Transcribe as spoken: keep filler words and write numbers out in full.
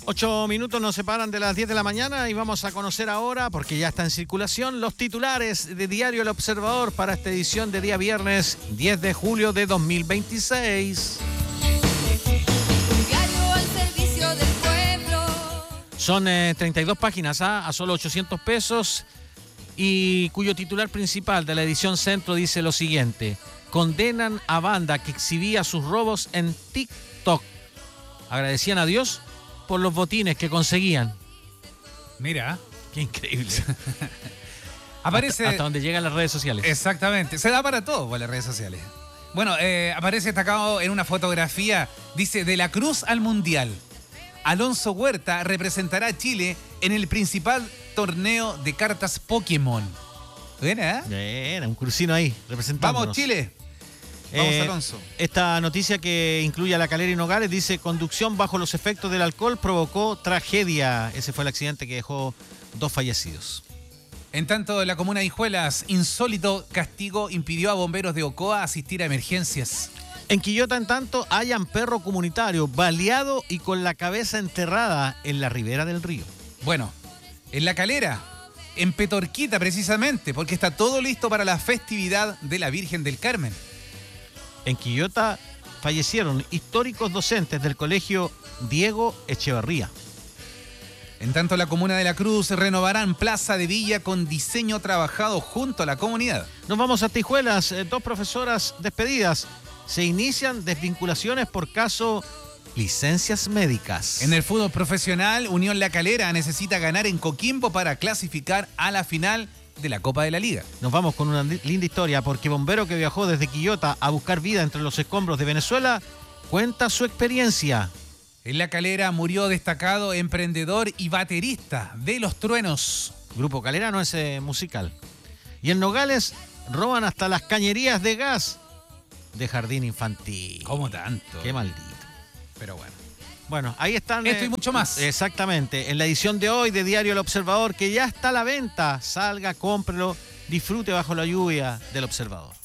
Ocho minutos nos separan de las diez de la mañana y vamos a conocer ahora, porque ya está en circulación, los titulares de Diario El Observador para esta edición de día viernes diez de julio de dos mil veintiséis. Un diario al servicio del pueblo. Son eh, treinta y dos páginas ¿ah? a solo ochocientos pesos y cuyo titular principal de la edición centro dice lo siguiente: condenan a banda que exhibía sus robos en TikTok. Agradecían a Dios por los botines que conseguían. Mira. Qué increíble. Aparece... Hasta, hasta donde llegan las redes sociales. Exactamente. Se da para todo por las redes sociales. Bueno, eh, aparece destacado en una fotografía, dice, de la Cruz al Mundial. Alonso Huerta representará a Chile en el principal torneo de cartas Pokémon. Buena, ¿eh? Era un crucino ahí, representándonos. ¡Vamos, Chile! Vamos, Eh, Alonso. Esta noticia que incluye a La Calera y Nogales dice: conducción bajo los efectos del alcohol provocó tragedia. Ese fue el accidente que dejó dos fallecidos. En tanto, en la comuna de Hijuelas, insólito castigo impidió a bomberos de Ocoa asistir a emergencias. En Quillota, en tanto, hallan perro comunitario baleado y con la cabeza enterrada en la ribera del río. Bueno, en La Calera, en Petorquita precisamente, porque está todo listo para la festividad de la Virgen del Carmen. En Quillota fallecieron históricos docentes del colegio Diego Echeverría. En tanto, la comuna de La Cruz renovarán Plaza de Villa con diseño trabajado junto a la comunidad. Nos vamos a Tijuelas, eh, dos profesoras despedidas. Se inician desvinculaciones por caso licencias médicas. En el fútbol profesional, Unión La Calera necesita ganar en Coquimbo para clasificar a la final de la Copa de la Liga. Nos vamos con una linda historia porque bombero que viajó desde Quillota a buscar vida entre los escombros de Venezuela cuenta su experiencia. En La Calera murió destacado emprendedor y baterista de Los Truenos. Grupo Calerano ese musical. Y en Nogales roban hasta las cañerías de gas de jardín infantil. ¿Cómo tanto? Qué maldito. Pero bueno. Bueno, ahí están. Esto y mucho más. Exactamente. En la edición de hoy de Diario El Observador, que ya está a la venta. Salga, cómprelo, disfrute bajo la lluvia del Observador.